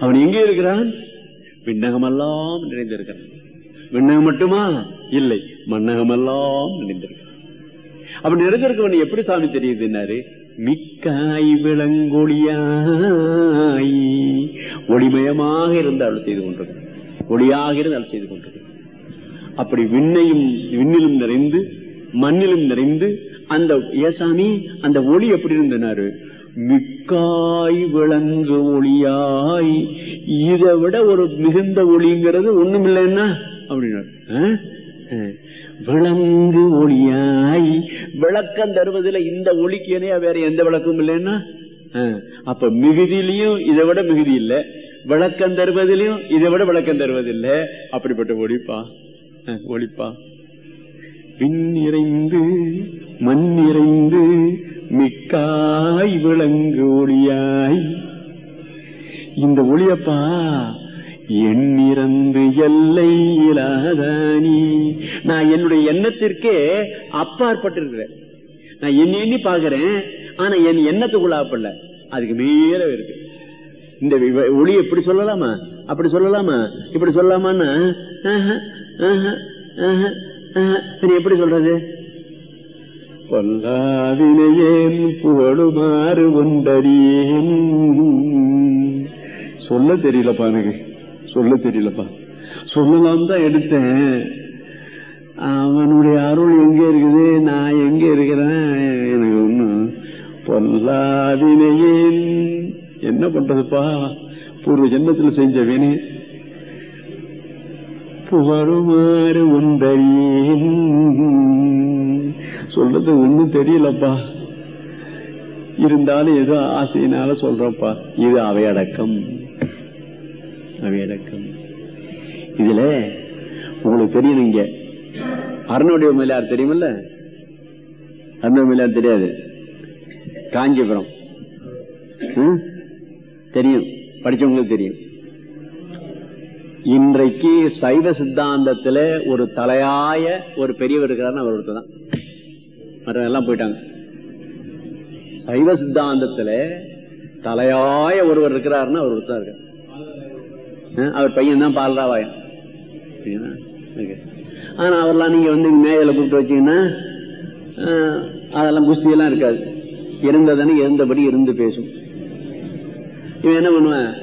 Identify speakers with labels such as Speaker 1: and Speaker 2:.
Speaker 1: அவன் எங்கே இருக்கிறான்? விண்ணகமெல்லாம் நிறைந்திருக்கிறான். விண்ணகம் மட்டுமா? இல்லை, மண்ணகமெல்லாம் நிறைந்திருக்கிறான். அப்படி நிறைந்திருக்கவன் எப்படி சாமி தெரியுதுன்னாரு, மிக்காய் விளங்கொழியாய், ஒளிமயமாக இருந்து அருள் செய்து கொண்டிருக்கிறான். ஒளியாக இருந்து அருள் செய்து கொண்டிருக்கிறான். அப்படி விண்ணிலும் நிறைந்து மண்ணிலும் நிறைந்து அந்த ஏசாமி அந்த ஒளி எப்படி இருந்தனாரு, மிக்காய் விளங்கு ஒளியாய், இதை விட ஒரு மிகுந்த ஒளிங்கிறது ஒண்ணும் இல்லைன்னா அப்படின்னாரு. விளங்கு ஒளியாய், விளக்கம் தருவதில் இந்த ஒளிக்கு இணையா வேற எந்த விளக்கும் இல்லைன்னா, அப்ப மிகுதியிலையும் இதை விட மிகுதி இல்லை, விளக்கம் தருவதிலையும் இதை விட விளக்கம் தருவதில்லை. அப்படிப்பட்ட ஒளிப்பா ஒளிப்பா. விண் நிறைந்து மண் நிறைந்து மிக்காய் விளங்கு ஒளியாய், இந்த ஒளியப்பா எண்ணிறந்து எல்லை இல்லாதானி. நான் என்னுடைய எண்ணத்திற்கே அப்பாற்பட்டிருக்கிறேன். நான் எண்ணி பாக்குறேன், ஆனா என் எண்ணத்துக்குள்ளாப்படல, அதுக்கு மேல இருக்கு. இந்த ஒளி எப்படி சொல்லலாமா, அப்படி சொல்லலாமா, இப்படி சொல்லலாமான்னு எப்படி சொல்றது? பொல்லாவினையேன் புகழுமாறு ஒன்றறியேன். சொல்ல தெரியலப்பா, எனக்கு சொல்ல தெரியலப்பா. சொல்லலாம் தான் எடுத்தேன். அவனுடைய அருள் எங்க இருக்குது, நான் எங்க இருக்கிறேன், எனக்கு ஒண்ணும் பொல்லாவினையேன். என்ன பண்றதுப்பா, பூர்வ ஜென்மத்தில் செஞ்ச வினை. புகழுமாறு ஒன்றறியேன், சொல்றது ஒண்ணும் தெரியலப்பா. இருந்தாலும் ஏதோ ஆசையினால சொல்றப்பா. இது அவையடக்கம், அவையடக்கம். இதுல உங்களுக்கு தெரியும், இங்க அருணுடைய மேலார் தெரியுமில்ல? அருணுடைய மேலார் தெரியாது, காஞ்சிபுரம் தெரியும், படிச்சவங்களுக்கு தெரியும். இன்றைக்கு சைவ சித்தாந்தத்துல ஒரு தலையாய ஒரு பெரியவர் இருக்கிறாருன்னு அவர் ஒருத்தர் தான், மற்றவங்க போயிட்டாங்க. சைவ சித்தாந்தத்துல தலையாய ஒருவர் இருக்கிறாருன்னு அவர் ஒருத்தர் இருக்கார். அவர் பையன் தான் பாலராவாயன். ஆனா அவர்லாம் நீங்க மேல கூப்பிட்டு வச்சீங்கன்னா அதெல்லாம் குஸ்தியெல்லாம் இருக்காது. இருந்ததானே இருந்தபடி இருந்து பேசும். இவன் என்ன பண்ணுவேன்,